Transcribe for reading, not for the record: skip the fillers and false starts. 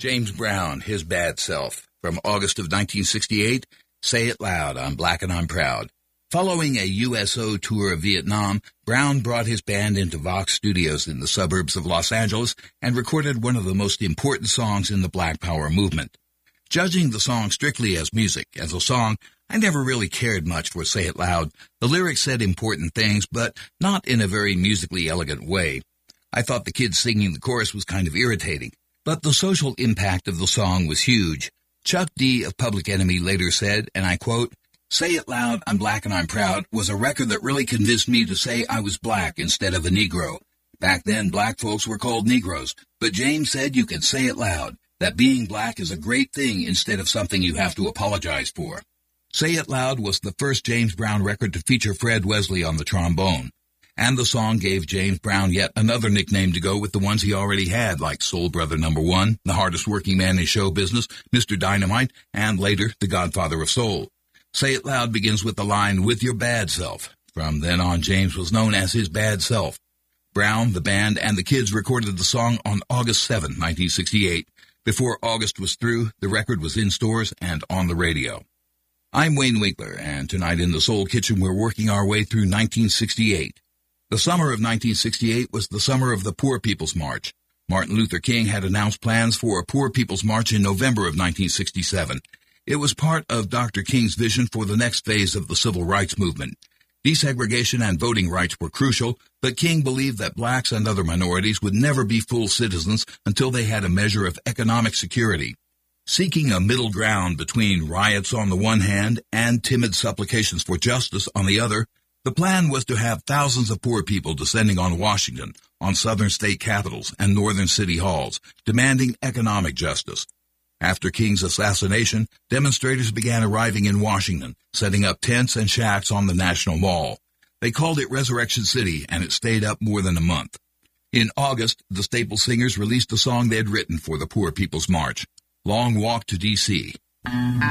James Brown, His Bad Self, from August of 1968, Say It Loud, I'm Black and I'm Proud. Following a USO tour of Vietnam, Brown brought his band into Vox Studios in the suburbs of Los Angeles and recorded one of the most important songs in the Black Power movement. Judging the song strictly as music, as a song, I never really cared much for Say It Loud. The lyrics said important things, but not in a very musically elegant way. I thought the kids singing the chorus was kind of irritating, but the social impact of the song was huge. Chuck D of Public Enemy later said, and I quote, "Say It Loud, I'm Black and I'm Proud was a record that really convinced me to say I was black instead of a Negro. Back then, black folks were called Negroes, but James said you can say it loud, that being black is a great thing instead of something you have to apologize for." Say It Loud was the first James Brown record to feature Fred Wesley on the trombone. And the song gave James Brown yet another nickname to go with the ones he already had, like Soul Brother No. 1, the hardest working man in show business, Mr. Dynamite, and later, the Godfather of Soul. Say It Loud begins with the line, "With your bad self." From then on, James was known as His Bad Self. Brown, the band, and the kids recorded the song on August 7, 1968. Before August was through, the record was in stores and on the radio. I'm Wayne Winkler, and tonight in the Soul Kitchen we're working our way through 1968. The summer of 1968 was the summer of the Poor People's March. Martin Luther King had announced plans for a Poor People's March in November of 1967. It was part of Dr. King's vision for the next phase of the civil rights movement. Desegregation and voting rights were crucial, but King believed that blacks and other minorities would never be full citizens until they had a measure of economic security. Seeking a middle ground between riots on the one hand and timid supplications for justice on the other, the plan was to have thousands of poor people descending on Washington, on southern state capitals, and northern city halls, demanding economic justice. After King's assassination, demonstrators began arriving in Washington, setting up tents and shacks on the National Mall. They called it Resurrection City, and it stayed up more than a month. In August, the Staple Singers released a song they had written for the Poor People's March, "Long Walk to D.C."